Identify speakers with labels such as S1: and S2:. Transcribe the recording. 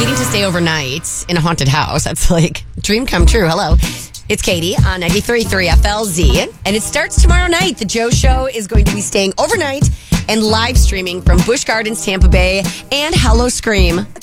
S1: getting to stay overnight in a haunted house. That's like dream come true. Hello. It's Katie on 93.3 FLZ. And it starts tomorrow night. The Joe Show is going to be staying overnight and live streaming from Busch Gardens, Tampa Bay, and Hello Scream